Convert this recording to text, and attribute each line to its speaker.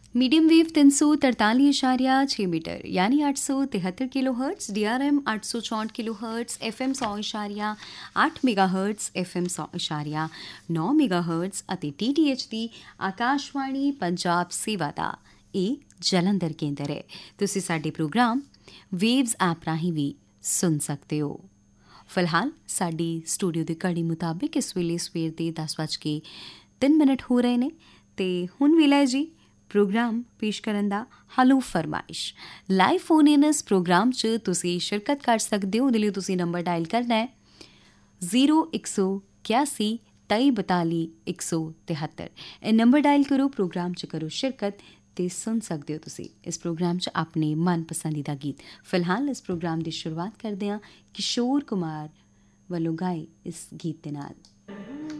Speaker 1: Medium wave 343.6 metre यानी 873 kilo hertz, DRM 864 kilo hertz, FM 100.8 mega hertz, FM 100.9 mega hertz ਅਤੇ DTH ਦੀ ਆਕਾਸ਼ਵਾਣੀ ਪੰਜਾਬ ਸੇਵਾ ਦਾ ਇਹ ਜਲੰਧਰ ਕੇਂਦਰ ਹੈ। ਤੁਸੀਂ ਸਾਡੇ ਪ੍ਰੋਗਰਾਮ ਵੇਵਜ਼ ਐਪ ਰਾਹੀਂ ਵੀ ਸੁਣ ਸਕਦੇ ਹੋ। ਫਿਲਹਾਲ ਸਾਡੀ ਸਟੂਡੀਓ ਦੀ ਘੜੀ ਮੁਤਾਬਿਕ ਇਸ ਵੇਲੇ ਸਵੇਰ ਦੇ 10:03 ਹੋ ਰਹੇ ਨੇ ਤੇ ਹੁਣ ਵੇਲਾ ਹੈ ਜੀ ਪ੍ਰੋਗਰਾਮ ਪੇਸ਼ ਕਰਨ ਦਾ। ਹਲੋ ਫਰਮਾਇਸ਼ ਲਾਈਵ ਫੋਨ ਇਨ ਇਸ ਪ੍ਰੋਗਰਾਮ 'ਚ ਤੁਸੀਂ ਸ਼ਿਰਕਤ ਕਰ ਸਕਦੇ ਹੋ। ਉਹਦੇ ਲਈ ਤੁਸੀਂ ਨੰਬਰ ਡਾਇਲ ਕਰਨਾ ਹੈ 0181 2342 173। ਇਹ ਨੰਬਰ ਡਾਇਲ ਕਰੋ, ਪ੍ਰੋਗਰਾਮ 'ਚ ਕਰੋ ਸ਼ਿਰਕਤ ਤੇ ਸੁਣ ਸਕਦੇ ਹੋ ਤੁਸੀਂ ਇਸ ਪ੍ਰੋਗਰਾਮ 'ਚ ਆਪਣੇ ਮਨਪਸੰਦੀਦਾ ਗੀਤ। ਫਿਲਹਾਲ ਇਸ ਪ੍ਰੋਗਰਾਮ ਦੀ ਸ਼ੁਰੂਆਤ ਕਰਦੇ ਹਾਂ ਕਿਸ਼ੋਰ ਕੁਮਾਰ ਵੱਲੋਂ ਗਾਏ ਇਸ ਗੀਤ ਦੇ ਨਾਲ।